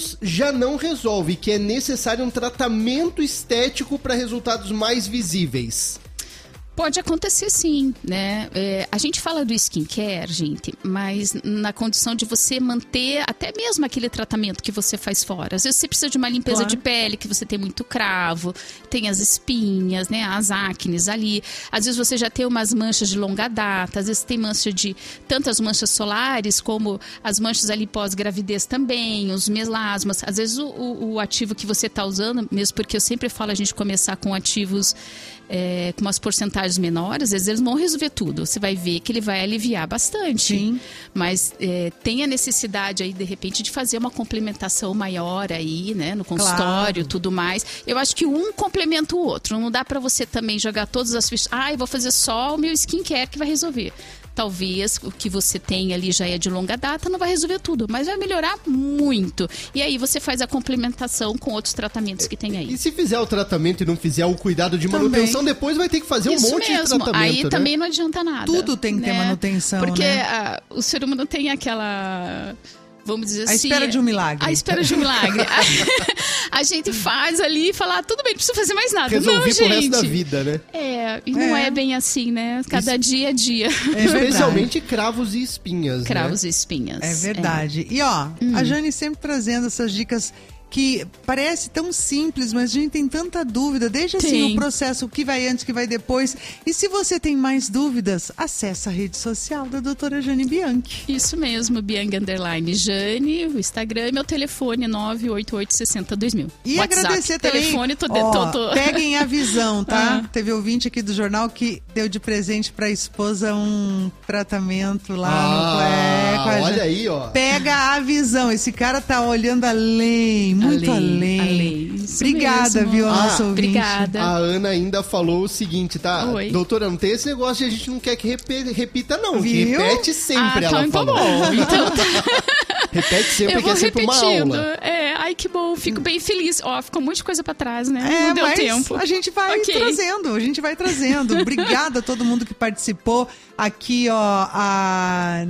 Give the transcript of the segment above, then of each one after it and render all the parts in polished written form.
cravos já não resolve, que é necessário um tratamento estético para resultados mais visíveis. Pode acontecer sim, né? A gente fala do skincare, gente, mas na condição de você manter até mesmo aquele tratamento que você faz fora. Às vezes você precisa de uma limpeza de pele, que você tem muito cravo, tem as espinhas, né? As acnes ali. Às vezes você já tem umas manchas de longa data, às vezes tem mancha de tanto as manchas solares como as manchas ali pós-gravidez também, os melasmas. Às vezes o ativo que você está usando, mesmo porque eu sempre falo a gente começar com ativos com umas porcentagens menores, às vezes eles vão resolver tudo. Você vai ver que ele vai aliviar bastante. Sim. Mas tem a necessidade aí, de repente, de fazer uma complementação maior aí, né? No consultório, tudo mais. Eu acho que um complementa o outro. Não dá pra você também jogar todas as fichas. Eu vou fazer só o meu skincare que vai resolver. Talvez o que você tem ali já é de longa data, não vai resolver tudo, mas vai melhorar muito. E aí você faz a complementação com outros tratamentos que tem aí. E se fizer o tratamento e não fizer o cuidado de manutenção, depois vai ter que fazer um monte de tratamento. Aí né? também não adianta nada. Tudo tem que ter manutenção, porque né? O ser humano tem aquela... Vamos dizer assim... A espera de um milagre. A espera de um milagre. A gente faz ali e fala, tudo bem, não precisa fazer mais nada. Resolvi pro resto da vida, né? E não é bem assim, né? Cada dia é dia. Especialmente cravos e espinhas, Cravos e espinhas. É verdade. E ó, a Jane sempre trazendo essas dicas que parece tão simples, mas a gente tem tanta dúvida, desde assim o processo, o que vai antes, o que vai depois. E se você tem mais dúvidas, acessa a rede social da doutora Jane Bianchi. Isso mesmo, Bianchi_Jane, o Instagram e meu telefone 988602000. E WhatsApp, agradecer também, telefone, peguem a visão, tá? Teve ouvinte aqui do jornal que deu de presente pra esposa um tratamento lá no olha aí, ó. Pega a visão, esse cara tá olhando além, muito além. Obrigada, mesmo. Viu, nosso ouvinte. Obrigada. A Ana ainda falou o seguinte, tá? Oi. Doutora, não tem esse negócio de a gente não quer que repita, não. Viu? Que repete sempre, ela então falou. Bom. Então repete sempre, que é sempre uma aula. Ai, que bom. Fico bem feliz. Ficou muita coisa pra trás, né? Não deu tempo. A gente vai trazendo. Obrigada a todo mundo que participou. Aqui, ó, a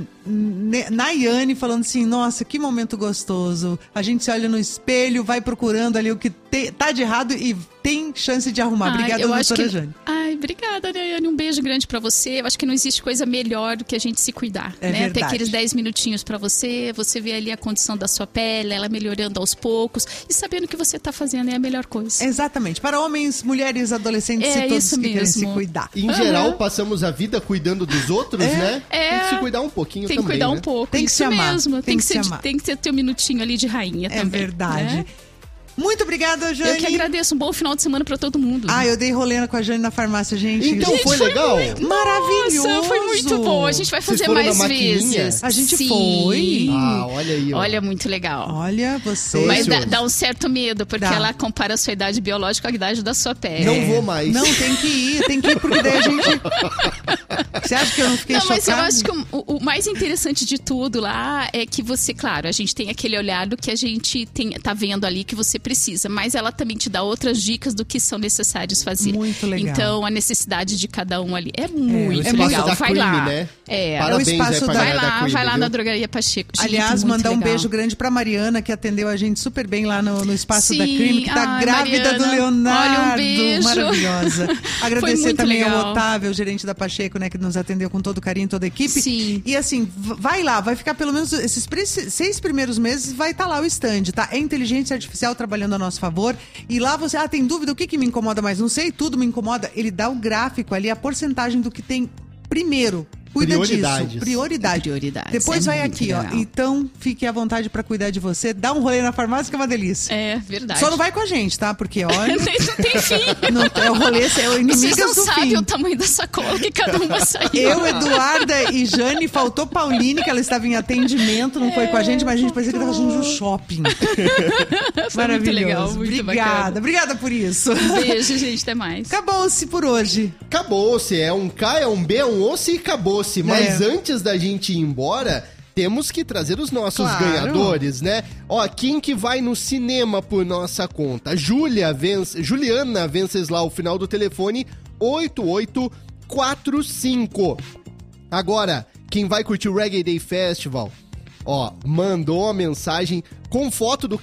Nayane falando assim, nossa, que momento gostoso. A gente se olha no espelho, vai procurando ali o que tá de errado e tem chance de arrumar. Obrigada, doutora Jane. Obrigada, Nayane. Um beijo grande pra você. Eu acho que não existe coisa melhor do que a gente se cuidar. É verdade. Ter aqueles 10 minutinhos pra você vê ali a condição da sua pele, ela melhorando aos poucos e sabendo que você tá fazendo é a melhor coisa. Exatamente. Para homens, mulheres, adolescentes e todos que querem se cuidar. Em geral, passamos a vida cuidando dos outros, né? Tem que se cuidar um pouquinho também, Tem que cuidar né? um pouco. Tem que se amar. Mesmo. Tem que se amar. Tem que ter teu minutinho ali de rainha também. É verdade. Né? Muito obrigada, Jane. Eu que agradeço. Um bom final de semana pra todo mundo. Eu dei rolê com a Jane na farmácia, gente. Então foi legal? Maravilhoso. Nossa, foi muito bom. A gente vai fazer mais vezes. A gente foi. Olha aí, ó. Olha, muito legal. Olha, você... Mas dá um certo medo, porque ela compara a sua idade biológica com a idade da sua pele. Não vou mais. Não, tem que ir, porque daí a gente... Você acha que eu não fiquei chocada? Mas eu acho que o mais interessante de tudo lá é que você, claro, a gente tem aquele olhar do que a gente tá vendo ali que você precisa, mas ela também te dá outras dicas do que são necessários fazer. Muito legal. Então, a necessidade de cada um ali é muito legal. legal. Vai lá. Né? Parabéns, o espaço vai lá na Drogaria Pacheco. Gente, aliás, mandar legal. Um beijo grande pra Mariana, que atendeu a gente super bem lá no espaço da Crime, que tá grávida Mariana, do Leonardo. Olha, um beijo. Maravilhosa. Agradecer também legal. ao Otávio, o gerente da Pacheco, né, que nos atendeu com todo carinho, toda a equipe. Sim. E assim, vai lá, vai ficar pelo menos esses 6 primeiros meses, vai estar lá o stand, tá? É inteligência artificial trabalhando a nosso favor. E lá você, tem dúvida, o que me incomoda mais? Não sei, tudo me incomoda. Ele dá o gráfico ali, a porcentagem do que tem primeiro. Cuida disso. Prioridade. Depois vai aqui, legal. Ó. Então, fique à vontade pra cuidar de você. Dá um rolê na farmácia que é uma delícia. É, verdade. Só não vai com a gente, tá? Porque, olha... não tem fim. É o rolê, é o inimigas do fim. Vocês não sabem o tamanho da sacola que cada uma saiu. Eu, Eduarda e Jane, faltou Pauline, que ela estava em atendimento, não foi com a gente, mas a gente parecia que estava fazendo um shopping. Foi muito legal, muito obrigada. Bacana. Obrigada por isso. Um beijo, gente. Até mais. Acabou-se por hoje. Acabou-se. É um K, é um B, é um osso e acabou-se. Mas antes da gente ir embora, temos que trazer os nossos ganhadores, né? Ó, quem que vai no cinema por nossa conta? Juliana Venceslau, final do telefone 8845. Agora, quem vai curtir o Reggae Day Festival, ó, mandou uma mensagem com foto do